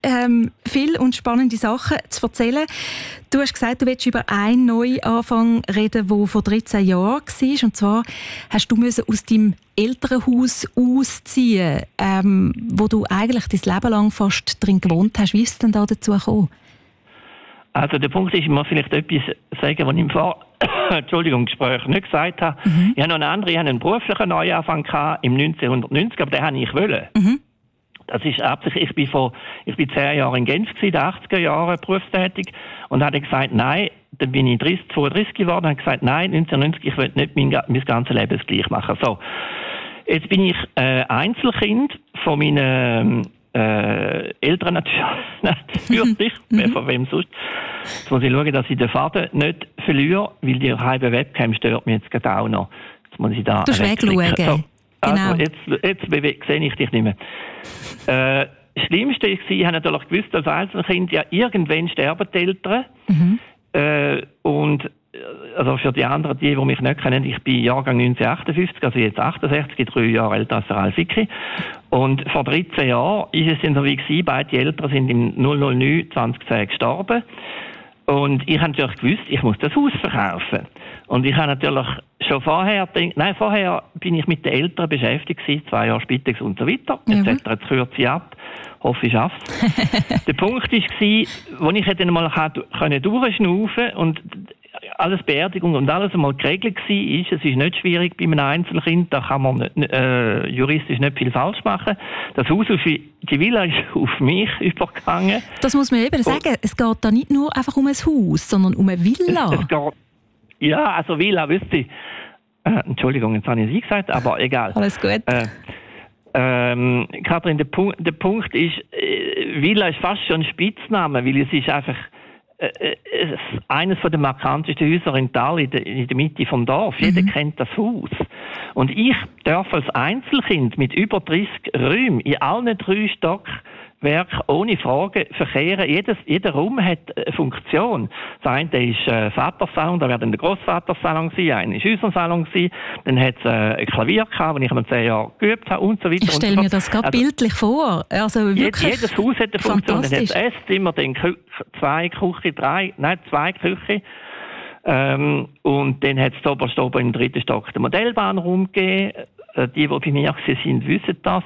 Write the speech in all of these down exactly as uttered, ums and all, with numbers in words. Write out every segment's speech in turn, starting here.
ähm, viele und spannende Sachen zu erzählen. Du hast gesagt, du willst über einen Neuanfang reden, der vor dreizehn Jahren war. Und zwar hast du müssen aus deinem Elternhaus ausziehen, ähm, wo du eigentlich dein Leben lang fast drin gewohnt hast. Wie ist es denn da dazu gekommen? Also der Punkt ist, ich muss vielleicht etwas sagen, was ich im Vor Entschuldigung, Gespräch nicht gesagt habe. Mhm. Ich habe noch einen anderen, ich habe einen beruflichen Neuanfang gehabt im neunzehnhundertneunzig, aber den habe ich wollen. Mhm. Das ist absichtlich. Ich bin vor, ich bin zehn Jahre in Genf gewesen, in den achtziger Jahren berufstätig, und habe gesagt, nein, dann bin ich dreißig, zweiunddreißig geworden, und habe gesagt, nein, neunzehnhundertneunzig, ich will nicht mein, mein ganzes Leben das gleich machen. So. Jetzt bin ich äh, Einzelkind von meinen äh, Eltern natürlich, mhm. von wem sonst. Jetzt muss ich schauen, dass ich den Faden nicht verliere, weil die halbe Webcam stört mich jetzt gerade auch noch. Jetzt muss ich da du musst wegschauen. So. Genau. Also jetzt, jetzt sehe ich dich nicht mehr. Äh, das Schlimmste war, ich habe natürlich gewusst, als Einzelkind, ja, irgendwann sterben die Eltern. Mhm. Äh, und also für die anderen, die, die mich nicht kennen, ich bin Jahrgang neunzehnhundertachtundfünfzig, also jetzt achtundsechzig, drei Jahre älter als der Ralf Icki. Und vor dreizehn Jahren ist es dann so wie gewesen, beide Eltern sind im null null neun zweitausendzehn gestorben. Und ich habe natürlich gewusst, ich muss das Haus verkaufen. Und ich habe natürlich schon vorher gedacht, nein, vorher bin ich mit den Eltern beschäftigt gewesen, zwei Jahre Spitex und so weiter. Jetzt mhm. jetzt kürze ich ab. Hoffe, ich schaffe es. Der Punkt war, wo ich dann mal durchschnaufen konnte und alles Beerdigung und alles einmal geregelt war, ist, es ist nicht schwierig bei einem Einzelkind, da kann man nicht, äh, juristisch nicht viel falsch machen. Das Haus, auf die Villa ist auf mich übergegangen. Das muss man eben sagen, und es geht da nicht nur einfach um ein Haus, sondern um eine Villa. Es, es geht, ja, also Villa, wisst ihr, äh, Entschuldigung, jetzt habe ich es gesagt, aber egal. Alles gut. Äh, ähm, Kathrin, der Punkt, der Punkt ist, äh, Villa ist fast schon ein Spitzname, weil es ist einfach äh, äh, eines der markantesten Häuser in Thal, in der, in der Mitte vom Dorf. Mhm. Jeder kennt das Haus. Und ich darf als Einzelkind mit über dreißig Räumen in allen drei Stockwerken ohne Frage verkehren. Jedes, jeder Raum hat eine Funktion. Das eine ist äh, Vatersalon, da wäre dann der Grossvatersalon sein, einer ist unser Salon sein, dann hat es äh, ein Klavier gehabt, das ich mit zehn Jahren geübt habe und so weiter. Ich stelle mir das gerade also, bildlich vor. Also wirklich jedes Haus hat eine Funktion. Dann hat es Esszimmer, dann Kü- zwei Küche, drei, nein, zwei Küche. Ähm, und dann hat es oberst oben im dritten Stock den Modellbahnraum gegeben. Äh, die, die bei mir sind, wissen das.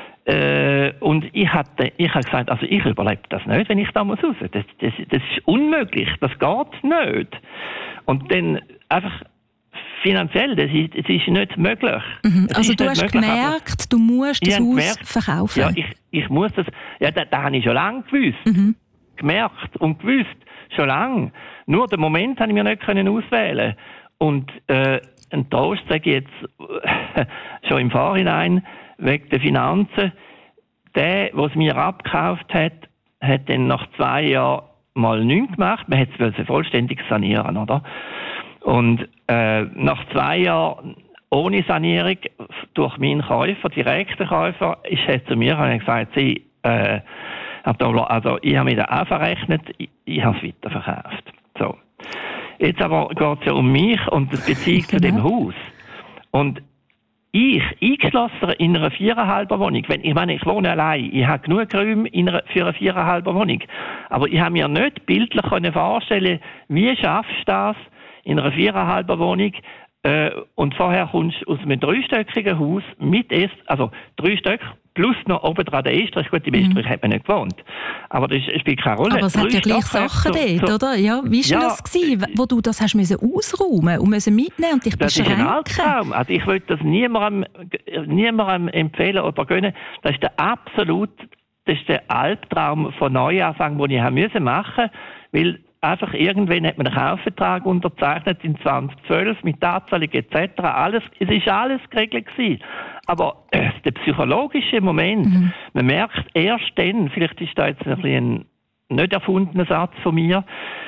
Äh, und ich hatte, ich habe gesagt, also ich überlebe das nicht, wenn ich da muss raus. Das, das, das ist unmöglich, das geht nicht. Und dann einfach finanziell, das ist, das ist nicht möglich. Mhm. Also du hast möglich, gemerkt, du musst das Haus gemerkt, verkaufen. Ja, ich, ich muss das, ja, das, das habe ich schon lange gewusst. Mhm. Gemerkt und gewusst, schon lange. Nur den Moment habe ich mir nicht können auswählen. Und äh, ein Trost sage ich jetzt äh, schon im Vorhinein, wegen der Finanzen. Der, der es mir abgekauft hat, hat dann nach zwei Jahren mal nichts gemacht. Man hat es vollständig sanieren, oder? Und äh, nach zwei Jahren ohne Sanierung durch meinen Käufer, direkten Käufer, ist er zu mir und hat gesagt, sie, äh, also ich habe mir da auch verrechnet, ich, ich habe es weiterverkauft. So. Jetzt aber geht es ja um mich und die Beziehung zu dem Haus. Und ich, eingeschlossen in einer viereinhalber Wohnung, wenn, ich meine, ich wohne allein, ich habe genug Räume in einer, für eine viereinhalber Wohnung, aber ich habe mir nicht bildlich vorstellen, wie schaffst du das in einer viereinhalber Wohnung, äh, und vorher kommst du aus einem dreistöckigen Haus mit Ess, also drei Stück, plus noch oben dran der Estrich. Gut, im Estrich mhm. hat man nicht gewohnt. Aber das spielt keine Rolle. Aber es hat ja gleich Sachen dort, so, oder? Ja, wie war ja, das gewesen, wo du das hast müssen ausräumen und müssen mitnehmen und dich das beschränken? Das ist ein Albtraum. Also ich würde das niemandem, niemandem empfehlen oder gönnen. Das ist der absolut, das ist der Albtraum von Neuanfang, den ich machen musste, weil einfach irgendwann hat man einen Kaufvertrag unterzeichnet in zweitausendzwölf mit Anzahlung et cetera. Alles, es ist alles geregelt gewesen. Aber äh, der psychologische Moment, mhm. man merkt erst dann, vielleicht ist da jetzt ein bisschen ein nicht erfundener Satz von mir,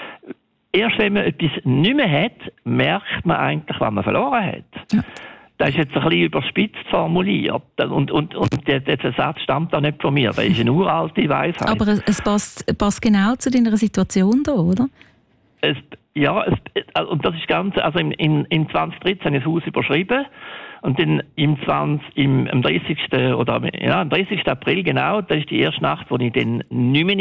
erst wenn man etwas nicht mehr hat, merkt man eigentlich, was man verloren hat. Ja. Das ist jetzt ein bisschen überspitzt formuliert. Und, und, und der, der Satz stammt auch nicht von mir. Das ist eine uralte Weisheit. Aber es, es passt, passt genau zu deiner Situation da, oder? Es, ja, es, und das ist ganz, also in, in, in zwanzig dreizehn habe ich das Haus überschrieben. Und dann im zwanzig, im, am dreißigsten oder ja, am dreißigsten April genau, das ist die erste Nacht, wo ich dann nicht mehr